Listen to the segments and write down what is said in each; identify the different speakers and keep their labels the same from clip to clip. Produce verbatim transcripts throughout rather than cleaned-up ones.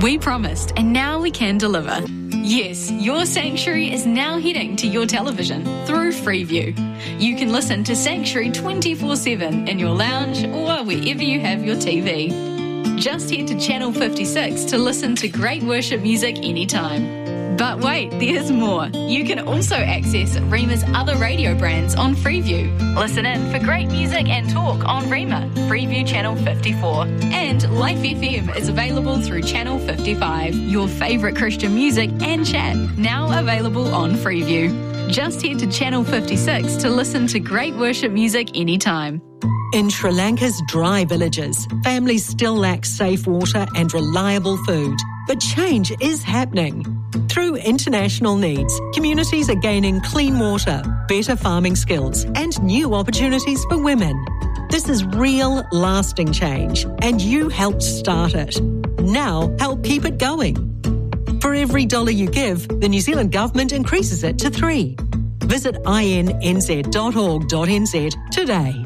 Speaker 1: We promised, and now we can deliver. Yes, your Sanctuary is now heading to your television through Freeview. You can listen to Sanctuary twenty-four seven in your lounge or wherever you have your T V. Just head to Channel fifty-six to listen to great worship music anytime. But wait, there's more. You can also access Rima's other radio brands on Freeview. Listen in for great music and talk on Rima, Freeview Channel fifty-four. And Life F M is available through Channel fifty-five. Your favourite Christian music and chat, now available on Freeview. Just head to Channel fifty-six to listen to great worship music anytime.
Speaker 2: In Sri Lanka's dry villages, families still lack safe water and reliable food. But change is happening. Through international needs, communities are gaining clean water, better farming skills, and new opportunities for women. This is real, lasting change, and you helped start it. Now, help keep it going. For every dollar you give, the New Zealand Government increases it to three. Visit I N N Z dot org dot N Z today.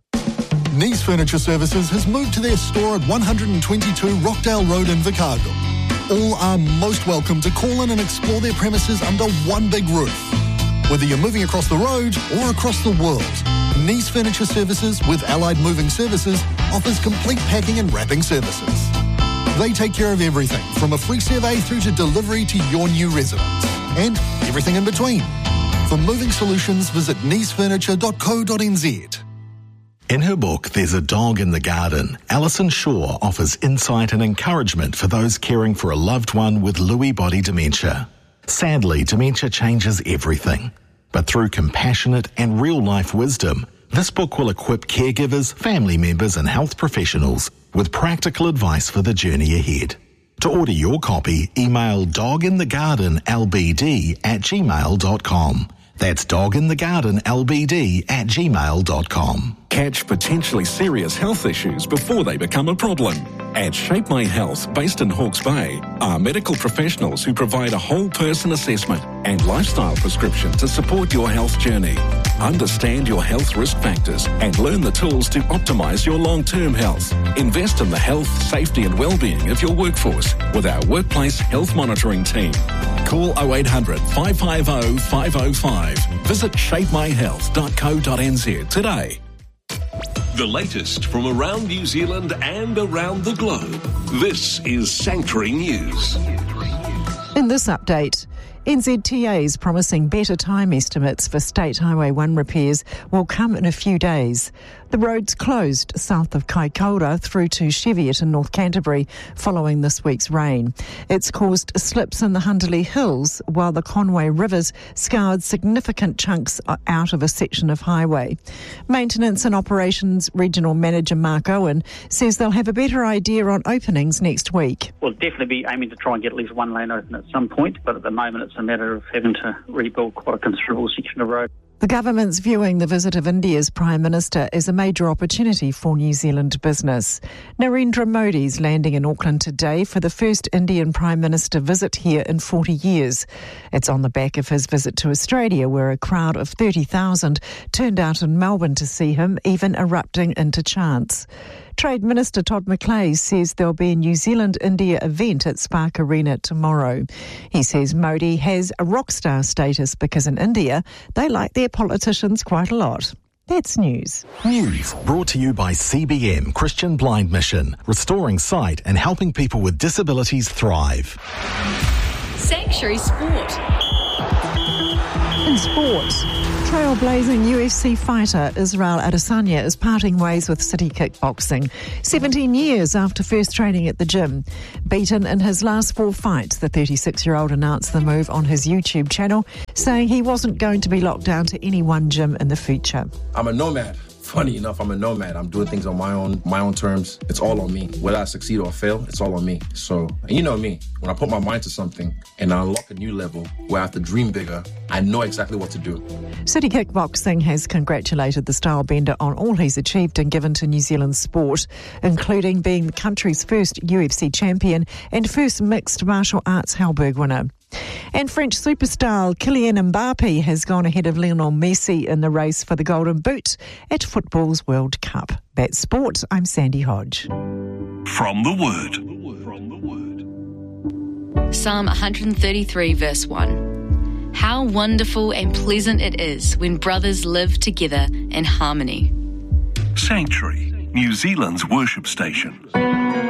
Speaker 3: Nice Furniture Services has moved to their store at one twenty-two Rockdale Road in Invercargill. All are most welcome to call in and explore their premises under one big roof. Whether you're moving across the road or across the world, Nice Furniture Services with Allied Moving Services offers complete packing and wrapping services. They take care of everything from a free survey through to delivery to your new residence and everything in between. For moving solutions, visit nice furniture dot co dot n z.
Speaker 4: In her book, There's a Dog in the Garden, Alison Shaw offers insight and encouragement for those caring for a loved one with Lewy body dementia. Sadly, dementia changes everything. But through compassionate and real-life wisdom, this book will equip caregivers, family members and health professionals with practical advice for the journey ahead. To order your copy, email doginthegardenlbd at gmail dot com. That's doginthegardenlbd at gmail dot com.
Speaker 5: Catch potentially serious health issues before they become a problem. At Shape My Health, based in Hawke's Bay, are medical professionals who provide a whole person assessment and lifestyle prescription to support your health journey. Understand your health risk factors and learn the tools to optimise your long-term health. Invest in the health, safety and well-being of your workforce with our workplace health monitoring team. Call oh eight hundred, five five oh, five oh five. Visit shape my health dot co dot n z today.
Speaker 6: The latest from around New Zealand and around the globe. This is Sanctuary News.
Speaker 7: In this update, N Z T A's promising better time estimates for State Highway one repairs will come in a few days. The road's closed south of Kaikoura through to Cheviot in North Canterbury following this week's rain. It's caused slips in the Hunderley Hills, while the Conway Rivers scoured significant chunks out of a section of highway. Maintenance and Operations Regional Manager Mark Owen says they'll have a better idea on openings next week.
Speaker 8: We'll definitely be aiming to try and get at least one lane open at some point, but at the moment it's a matter of having to rebuild quite a considerable section of road.
Speaker 7: The government's viewing the visit of India's Prime Minister as a major opportunity for New Zealand business. Narendra Modi's landing in Auckland today for the first Indian Prime Minister visit here in forty years. It's on the back of his visit to Australia, where a crowd of thirty thousand turned out in Melbourne to see him, even erupting into chants. Trade Minister Todd McLeay says there'll be a New Zealand-India event at Spark Arena tomorrow. He says Modi has a rock star status because in India, they like their politicians quite a lot. That's news.
Speaker 4: News brought to you by C B M Christian Blind Mission, restoring sight and helping people with disabilities thrive.
Speaker 1: Sanctuary Sport.
Speaker 7: In sport, trailblazing U F C fighter Israel Adesanya is parting ways with City Kickboxing, seventeen years after first training at the gym. Beaten in his last four fights, the thirty-six-year-old announced the move on his YouTube channel, saying he wasn't going to be locked down to any one gym in the future.
Speaker 9: I'm a nomad. Funny enough, I'm a nomad. I'm doing things on my own, my own terms. It's all on me. Whether I succeed or fail, it's all on me. So, and you know me, when I put my mind to something and I unlock a new level where I have to dream bigger, I know exactly what to do.
Speaker 7: City Kickboxing has congratulated the style bender on all he's achieved and given to New Zealand sport, including being the country's first U F C champion and first mixed martial arts Halberg winner. And French superstar Kylian Mbappe has gone ahead of Lionel Messi in the race for the Golden Boot at football's World Cup. That's sport. I'm Sandy Hodge.
Speaker 6: From the Word.
Speaker 1: Psalm one thirty-three verse one. How wonderful and pleasant it is when brothers live together in harmony.
Speaker 6: Sanctuary, New Zealand's worship station.